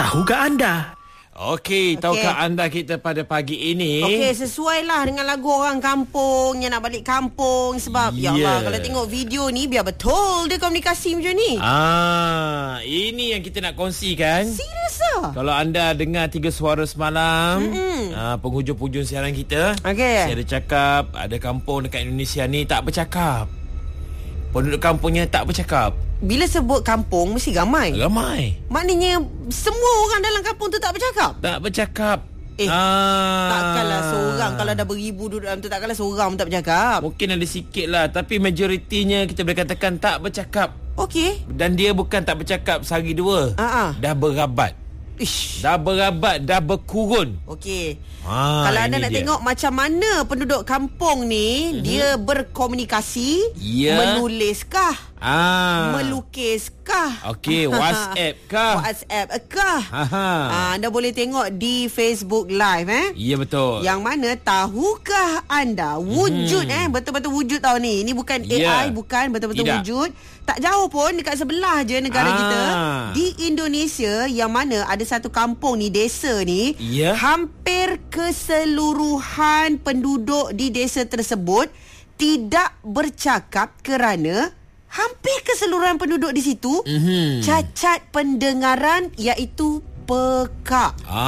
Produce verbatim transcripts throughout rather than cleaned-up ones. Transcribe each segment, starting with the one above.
Tahukah anda? Okey, tahukah anda kita pada pagi ini? Okey, sesuai lah dengan lagu orang kampung yang nak balik kampung. Sebab yeah. ya Allah, kalau tengok video ni biar betul dia komunikasi macam ni. Ah, ini yang kita nak kongsikan. Serius lah? Kalau anda dengar tiga suara semalam, ah, penghujung-hujung siaran kita, okay. saya ada cakap ada kampung dekat Indonesia ni tak bercakap. Penduduk kampungnya tak bercakap. Bila sebut kampung mesti ramai. Ramai. Maknanya semua orang dalam kampung tu tak bercakap. Tak bercakap. Eh, ah. takkanlah seorang. Kalau dah beribu duduk dalam tu, takkanlah seorang pun tak bercakap. Mungkin ada sikit lah, tapi majoritinya kita boleh katakan tak bercakap. Okey. Dan dia bukan tak bercakap sehari dua. uh-uh. Dah berabat. Ish. Dah berabat, dah berkurun. Okey. Ha, kalau anda nak dia. tengok macam mana penduduk kampung ni, uh-huh. dia berkomunikasi, yeah. menuliskah, ah. melukiskah, okey, WhatsApp kah? WhatsApp kah? Ha. Anda boleh tengok di Facebook Live eh. Ya, betul. Yang mana tahukah anda wujud hmm. eh betul-betul wujud tau ni. Ini bukan yeah. A I, bukan, betul-betul Tidak. wujud. Tak jauh pun, dekat sebelah je negara ah. kita di Indonesia, yang mana ada satu kampung ni, desa ni, yeah. hampir keseluruhan penduduk di desa tersebut tidak bercakap kerana hampir keseluruhan penduduk di situ mm-hmm. cacat pendengaran, iaitu pekak.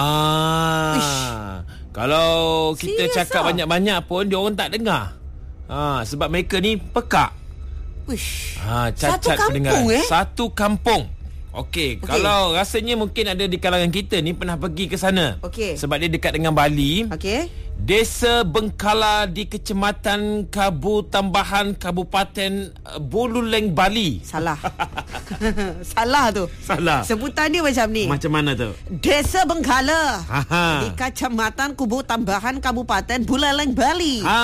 Ah. Ish. Kalau kita Serius cakap lah? banyak-banyak pun dia orang tak dengar. Ha, sebab mereka ni pekak. Uish. Ha, cacat Satu kampung pendengaran. eh? Satu kampung. Okey, okay. Kalau rasanya mungkin ada di kalangan kita ni pernah pergi ke sana. Okey. Sebab dia dekat dengan Bali. Okey. Desa Bengkala di Kecamatan Kabu Tambahan, Kabupaten Buleleng, Bali. Salah. Salah tu. Salah. Sebutan dia macam ni. Macam mana tu? Desa Bengkala. Aha. Di Kecamatan Kubu Tambahan, Kabupaten Buleleng, Bali. Ha.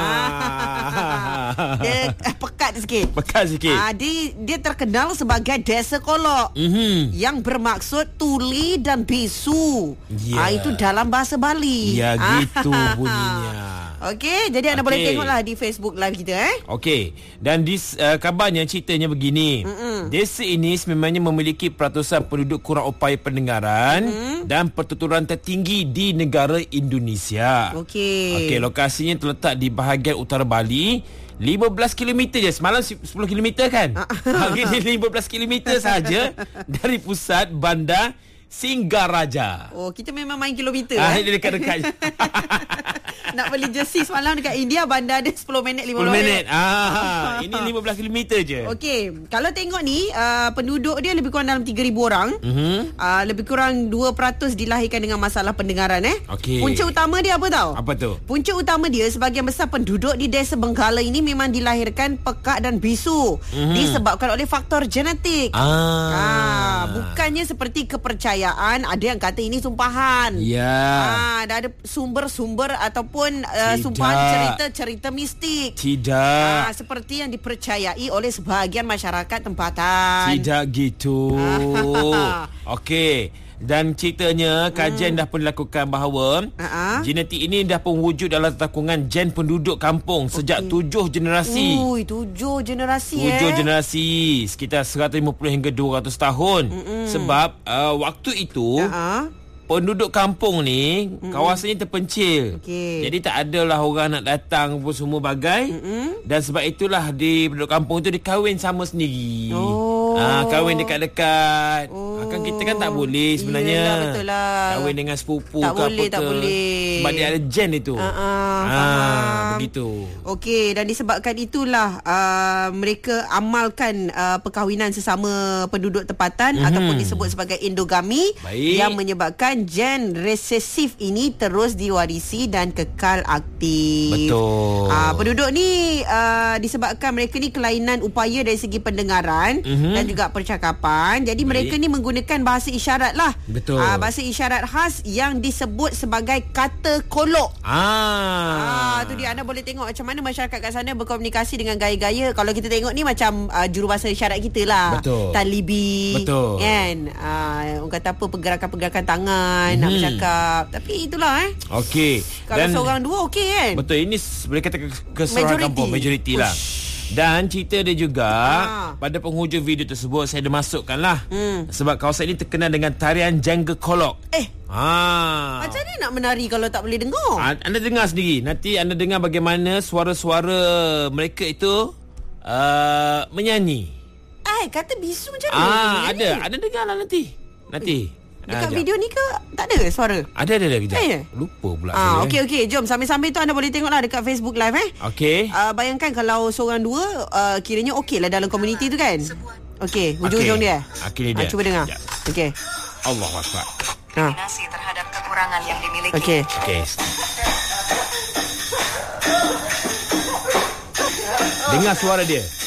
Dia eh, pekat sikit. Pekat sikit. Ah, dia, dia terkenal sebagai desa kolok. Mm-hmm. Yang bermaksud tuli dan bisu. Yeah. Ah, itu dalam bahasa Bali. Ya, ah. gitu bunyinya. Okey, jadi anda okay. boleh tengoklah di Facebook Live kita eh. Okey. Dan di uh, kabarnya ceritanya begini. Mm-mm. Desa ini sememangnya memiliki peratusan penduduk kurang upaya pendengaran mm-hmm. dan pertuturan tertinggi di negara Indonesia. Okey. Okey, lokasinya terletak di bahagian utara Bali. lima belas kilometer je. Semalam sepuluh kilometer kan? Hari ni lima belas kilometer saja dari pusat bandar Singgaraja. Oh, kita memang main kilometer. Ah, eh? dia dekat-dekat. Nak beli jersey semalam dekat India, bandar dia sepuluh minit, lima sepuluh belas minit. Ah, ini lima belas kilometer je. Okey, kalau tengok ni, uh, penduduk dia lebih kurang dalam tiga ribu orang. Mhm. Uh, lebih kurang dua peratus dilahirkan dengan masalah pendengaran eh. Okey. Punca utama dia apa tahu? Apa tu? Punca utama dia, sebahagian besar penduduk di desa Bengkala ini memang dilahirkan pekak dan bisu, mm-hmm. disebabkan oleh faktor genetik. Ah. Ah, bukannya seperti kepercayaan, ada yang kata ini sumpahan. Ya. Ah, dah ada sumber-sumber ataupun uh, sumpahan cerita-cerita mistik. Tidak. Ah, seperti yang dipercayai oleh sebahagian masyarakat tempatan. Tidak gitu. Okey. Dan ceritanya kajian hmm. dah pun dilakukan bahawa uh-huh. genetik ini dah pun wujud dalam takungan gen penduduk kampung okay. sejak tujuh generasi. Ui, tujuh generasi Tujuh eh. generasi. Sekitar seratus lima puluh hingga dua ratus tahun. Mm-mm. Sebab uh, waktu itu uh-huh. penduduk kampung ni mm-mm. kawasannya terpencil. Okay. Jadi tak adalah orang nak datang pun semua bagai. Mm-mm. Dan sebab itulah di penduduk kampung itu dikahwin sama sendiri. Oh. Ha, kahwin dekat-dekat. Oh. Ha, kan kita kan tak boleh sebenarnya. Iyalah, betul lah. Kahwin dengan sepupu tak ke boleh, apa tak ke. boleh. Sebab dia ada gen itu. Uh-uh, ha, begitu. Okey, dan disebabkan itulah uh, mereka amalkan uh, perkahwinan sesama penduduk tempatan mm-hmm. ataupun disebut sebagai endogami. Baik. Yang menyebabkan gen resesif ini terus diwarisi dan kekal aktif. Betul. Uh, penduduk ni uh, disebabkan mereka ni kelainan upaya dari segi pendengaran mm-hmm. dan juga percakapan. Jadi Baik. mereka ni menggunakan bahasa isyarat lah. Betul. Uh, bahasa isyarat khas yang disebut sebagai kata kolok. Ah. Ah, tu dia, anda boleh tengok macam mana masyarakat kat sana berkomunikasi dengan gaya-gaya. Kalau kita tengok ni macam uh, jurubahasa isyarat kita lah. Betul. Talibi. Betul. Kan? Ah, orang kata apa, pergerakan-pergerakan tangan hmm. nak bercakap. Tapi itulah eh. Okey. Kalau Dan seorang dua okey kan? Betul, ini boleh kata keseluruhan kampung, majoriti lah. Ush. Dan cerita dia juga ha. pada penghujung video tersebut saya ada masukkan lah. Hmm. Sebab kawasan ini terkenal dengan tarian Jengger Kolok. Eh. Ha. Macam mana nak menari kalau tak boleh dengar? Ha, anda dengar sendiri. Nanti anda dengar bagaimana suara-suara mereka itu uh, menyanyi. Ai, kata bisu macam mana? Ah, ada. Anda dengar lah nanti. Nanti. Dekat ha, video ni ke tak ada suara? Ada ada ada kejap. Eh, Lupa pula ah, saya. Okey okey, jom sambil-sambil tu anda boleh tengoklah dekat Facebook Live eh. Okey. Uh, bayangkan kalau seorang dua uh, kiranya okey lah dalam komuniti tu kan. Okey, hujung-hujung okay. dia. Okey dia. Ah, cuba dengar. Okey. Allahu Akbar. Diskriminasi terhadap kekurangan yang dimiliki. Okey. Okey. Dengar suara dia.